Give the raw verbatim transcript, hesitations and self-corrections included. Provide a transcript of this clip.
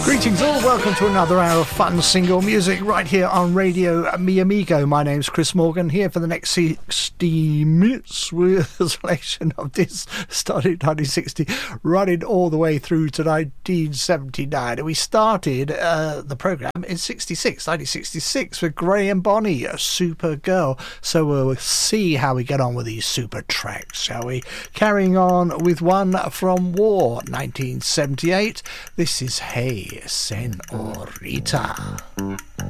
Greetings all, welcome to another hour of fun single music right here on Radio Mi Amigo. My name's Chris Morgan, here for the next sixty minutes with a selection of this, started in nineteen sixty, running all the way through to nineteen seventy-nine. And we started uh, the programme in sixty-six, nineteen sixty-six with Graham Bonney, a Super Girl. So we'll see how we get on with these super tracks, shall we? Carrying on with one from War, nineteen seventy-eight. This is Hey Senorita.